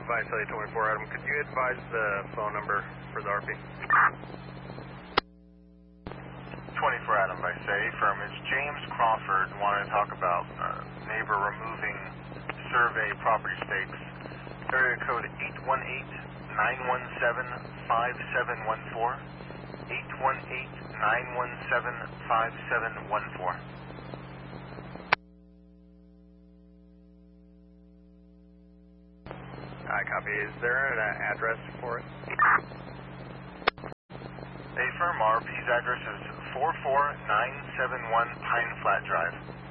Vitality 24, Adam, could you advise the phone number for the RP? 24 Adam by Say, firm is James Crawford. Wanted to talk about neighbor removing survey property stakes. Area code 818-917-5714. 818-917-5714. Copy. Is there an address for it? A firm RP's address is 44971 Pine Flat Drive.